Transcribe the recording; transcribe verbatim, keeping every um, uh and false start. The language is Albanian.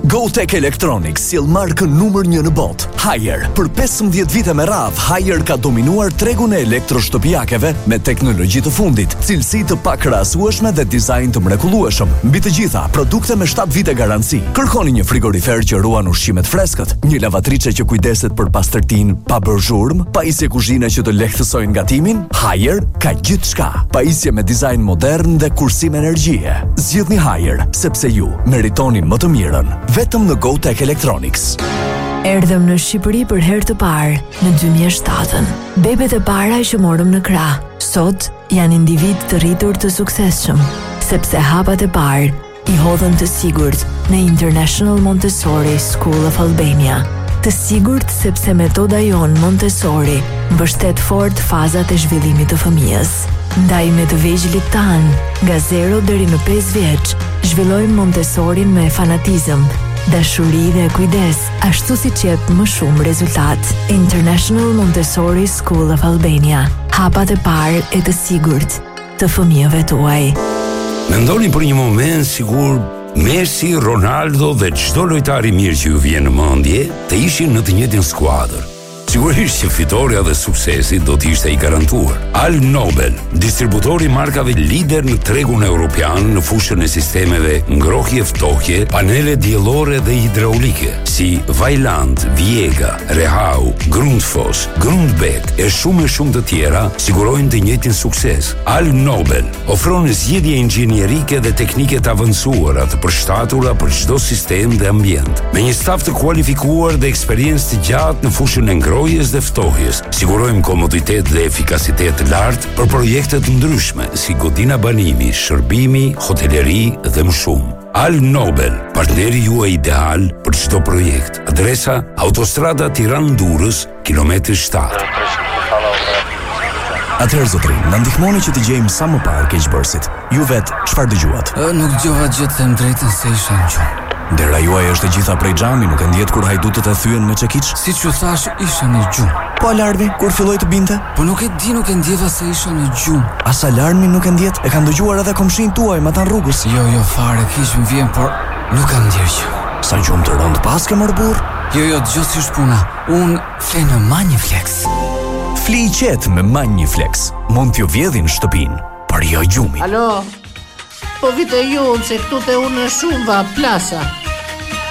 GoTech Electronics sjell markën numër një në botë, Haier. Për pesëmbëdhjetë vite me radhë, Haier ka dominuar tregun e elektroshtëpiakeve me teknologji të fundit, cilësi të pakrahasueshme dhe dizajn të mrekullueshëm. Mbi të gjitha, produkte me shtatë vite garanci. Kërkoni një frigorifer që ruan ushqimet freskët, një lavatriçe që kujdeset për pastërtinë pa bërë zhurmë, pajisje kuzhine që të lehtësojnë gatimin? Haier ka gjithçka. Pajisje me dizajn modern dhe kursim energjie. Zgjidhni Haier, sepse ju meritonin më të mirën. Vetëm në GoTech Electronics. Erdhëm në Shqipëri për herë të parë në dy mijë e shtatë. Bebet e para që morëm në krah, sot janë individ të rritur të suksesshëm, sepse hapat e parë i hodhën të sigurt në International Montessori School of Albania. Të sigurt sepse metoda jonë Montessori mbështet fort fazat e zhvillimit të fëmijës. Ndaj me të vegjëlit tanë, nga zero deri në pesë vjeç, zhvillojmë Montessorin me fanatizëm, dashuri dhe kujdes, ashtu si qep më shumë rezultat. International Montessori School of Albania. Hapat e parë e të sigurt të fëmijëve tuaj. Mendoni për një moment sigur Messi, Ronaldo dhe çdo lojtar i mirë që ju vjen në mendje të ishin në të njëjtin skuadër. Sigurisht që fitoria dhe suksesi do të ishte i garantuar. Al Nobel, distributori i markave lider në tregun evropian në fushën e sistemeve ngrohje ftohje, panele diellore dhe hidraulike, si Vaillant, Viega, Rehau, Grundfos, Grundbeck e shumë e shumë të tjera, sigurojnë të njëjtin sukses. Al Nobel ofron zgjidhje inxhinierike dhe teknike të avancuara të përshtatura për çdo sistem dhe ambient. Me një staf të kualifikuar dhe eksperiencë të gjatë në fushën e ngrohjes dhe ftohjes, sigurojmë komoditet dhe efikasitet të lartë për projekte të ndryshme, si godina banimi, shërbimi, hoteleri dhe më shumë. Al Nobel, partneri juaj ideal për çdo projekt. Adresa: Autostrada Tiranë-Durrës, kilometri shtatë. Atëherë zotrin, na ndihmoni që të gjejmë sa më parë keqbërësit. Ju vet, çfarë dëgjuat? Nuk dëgjova gjë, them drejtën se isha në gjumë. Dera juaj është e gjitha prej xhami, nuk e ndjet kur hajdutët e thyen me çekiç? Siç u thash, isha në gjumë. Po alarmi, kur filloi të binte? Po nuk e di, nuk e ndjeva se isha në gjumë. As alarmi nuk e ndjet? E kanë dëgjuar edhe komshin tuaj, ma tan rrugës. Jo, jo fare, kish më vjen, por nuk kam ndjer gjë. Sa gjumë të rënd pas ke mor burr? Jo, jo, dëgjoj si është puna. Un fle në Manjiflex. Fli i qetë me Manjiflex. Mund t'ju vjedhin shtëpinë, por jo gjumin. Alo? Po vite ju, se këtu te unë shumë va plasa.